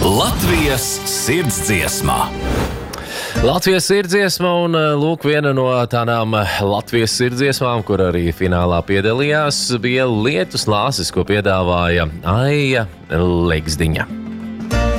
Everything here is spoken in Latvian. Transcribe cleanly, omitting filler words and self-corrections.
Latvijas sirdsdziesmā. Latvijas sirdsdziesma un lūk viena no tādām Latvijas sirdsdziesmām, kur arī finālā piedalījās, bija Lietus lāsis, ko piedāvāja Aija Legzdiņa.